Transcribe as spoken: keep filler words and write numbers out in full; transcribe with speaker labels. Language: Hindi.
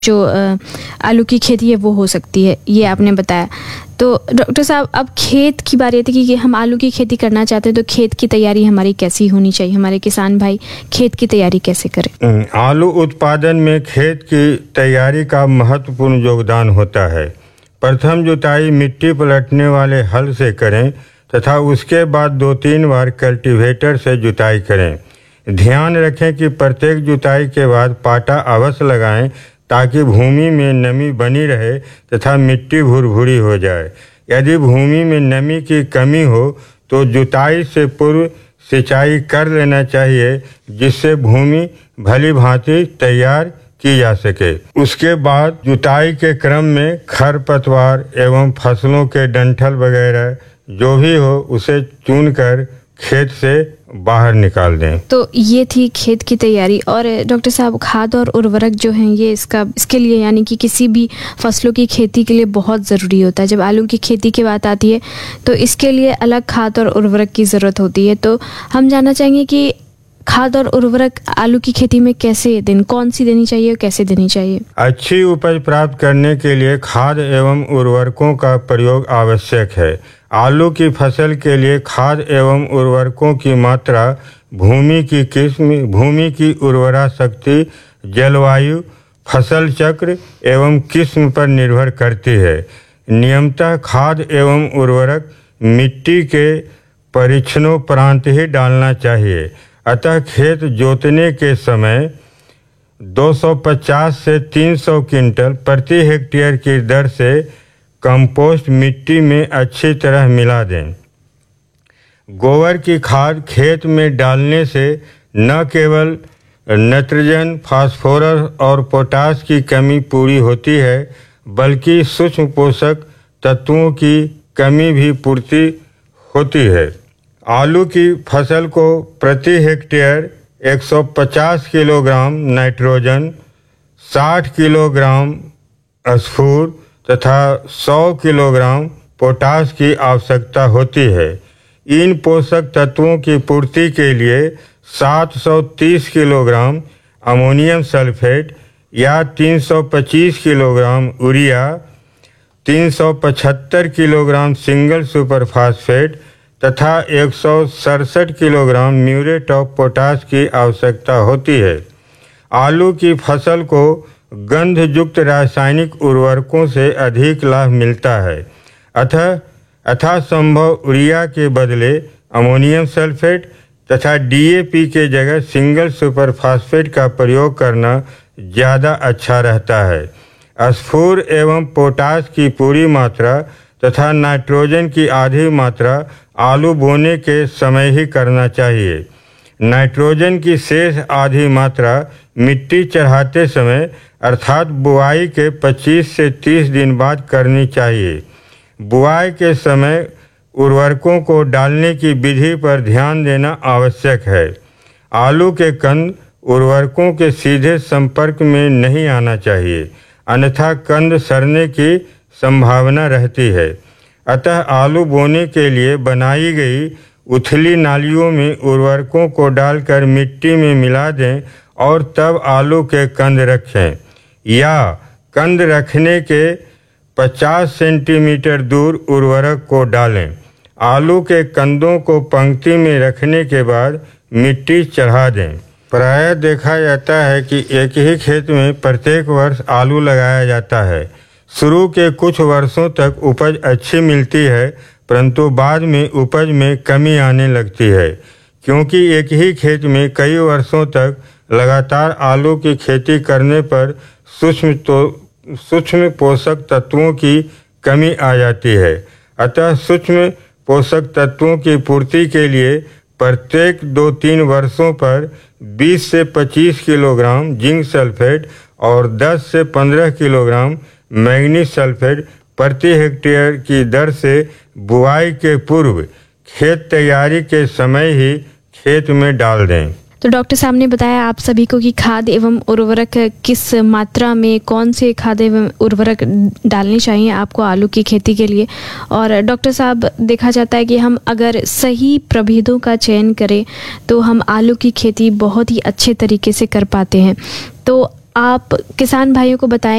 Speaker 1: जो आलू की खेती है वो हो सकती है, ये आपने बताया। तो डॉक्टर साहब, अब खेत की बारी आती है कि हम आलू की खेती करना चाहते हैं, तो खेत की तैयारी हमारी कैसी होनी चाहिए? हमारे किसान भाई खेत की तैयारी कैसे करें?
Speaker 2: आलू उत्पादन में खेत की तैयारी का महत्वपूर्ण योगदान होता है। प्रथम जुताई मिट्टी पलटने वाले हल से करें तथा उसके बाद दो तीन बार कल्टीवेटर से जुताई करें। ध्यान रखें कि प्रत्येक जुताई के बाद पाटा अवश्य लगाएं ताकि भूमि में नमी बनी रहे तथा मिट्टी भुरभुरी हो जाए। यदि भूमि में नमी की कमी हो तो जुताई से पूर्व सिंचाई कर लेना चाहिए, जिससे भूमि भली भांति तैयार की जा सके। उसके बाद जुताई के क्रम में खरपतवार एवं फसलों के डंठल वगैरह जो भी हो उसे चुनकर खेत से बाहर निकाल दें।
Speaker 1: तो ये थी खेत की तैयारी। और डॉक्टर साहब, खाद और उर्वरक जो हैं ये इसका इसके लिए यानी कि किसी भी फसलों की खेती के लिए बहुत ज़रूरी होता है। जब आलू की खेती की बात आती है तो इसके लिए अलग खाद और उर्वरक की ज़रूरत होती है। तो हम जानना चाहेंगे कि खाद और उर्वरक आलू की खेती में कैसे दें, कौन सी देनी चाहिए और कैसे देनी चाहिए?
Speaker 2: अच्छी उपज प्राप्त करने के लिए खाद एवं उर्वरकों का प्रयोग आवश्यक है। आलू की फसल के लिए खाद एवं उर्वरकों की मात्रा भूमि की किस्म, भूमि की उर्वरा शक्ति, जलवायु, फसल चक्र एवं किस्म पर निर्भर करती है। नियमतः खाद एवं उर्वरक मिट्टी के परीक्षणोपरांत ही डालना चाहिए। अतः खेत जोतने के समय दो सौ पचास से तीन सौ क्विंटल प्रति हेक्टेयर की दर से कंपोस्ट मिट्टी में अच्छी तरह मिला दें। गोबर की खाद खेत में डालने से न केवल नाइट्रोजन, फास्फोरस और पोटास की कमी पूरी होती है, बल्कि सूक्ष्म पोषक तत्वों की कमी भी पूर्ति होती है। आलू की फसल को प्रति हेक्टेयर एक सौ पचास किलोग्राम नाइट्रोजन, साठ किलोग्राम स्फूर तथा सौ किलोग्राम पोटास की आवश्यकता होती है। इन पोषक तत्वों की पूर्ति के लिए सात सौ तीस किलोग्राम अमोनियम सल्फेट या तीन सौ पच्चीस किलोग्राम यूरिया, तीन सौ पचहत्तर किलोग्राम सिंगल सुपर फास्फेट तथा एक सौ सड़सठ किलोग्राम म्यूरेट ऑफ पोटाश की आवश्यकता होती है। आलू की फसल को गंधयुक्त रासायनिक उर्वरकों से अधिक लाभ मिलता है। अतः अथा संभव यूरिया के बदले अमोनियम सल्फेट तथा डी ए पी के जगह सिंगल सुपर फास्फेट का प्रयोग करना ज़्यादा अच्छा रहता है। स्फूर एवं पोटाश की पूरी मात्रा तथा नाइट्रोजन की आधी मात्रा आलू बोने के समय ही करना चाहिए। नाइट्रोजन की शेष आधी मात्रा मिट्टी चढ़ाते समय अर्थात बुआई के पच्चीस से तीस दिन बाद करनी चाहिए। बुआई के समय उर्वरकों को डालने की विधि पर ध्यान देना आवश्यक है। आलू के कंद उर्वरकों के सीधे संपर्क में नहीं आना चाहिए, अन्यथा कंद सड़ने की संभावना रहती है। अतः आलू बोने के लिए बनाई गई उथली नालियों में उर्वरकों को डालकर मिट्टी में मिला दें और तब आलू के कंद रखें, या कंद रखने के पचास सेंटीमीटर दूर उर्वरक को डालें। आलू के कंदों को पंक्ति में रखने के बाद मिट्टी चढ़ा दें। प्रायः देखा जाता है कि एक ही खेत में प्रत्येक वर्ष आलू लगाया जाता है। शुरू के कुछ वर्षों तक उपज अच्छी मिलती है, परंतु बाद में उपज में कमी आने लगती है, क्योंकि एक ही खेत में कई वर्षों तक लगातार आलू की खेती करने पर सूक्ष्म तो सूक्ष्म पोषक तत्वों की कमी आ जाती है। अतः सूक्ष्म पोषक तत्वों की पूर्ति के लिए प्रत्येक दो तीन वर्षों पर बीस से पच्चीस किलोग्राम जिंक सल्फेट और दस से पंद्रह किलोग्राम मैग्नीज सल्फेट प्रति हेक्टेयर की दर से बुआई के पूर्व खेत तैयारी के समय ही खेत में डाल दें।
Speaker 1: तो डॉक्टर साहब ने बताया आप सभी को कि खाद एवं उर्वरक किस मात्रा में, कौन से खाद एवं उर्वरक डालने चाहिए आपको आलू की खेती के लिए। और डॉक्टर साहब, देखा जाता है कि हम अगर सही प्रभेदों का चयन करें तो हम आलू की खेती बहुत ही अच्छे तरीके से कर पाते हैं। तो आप किसान भाइयों को बताएं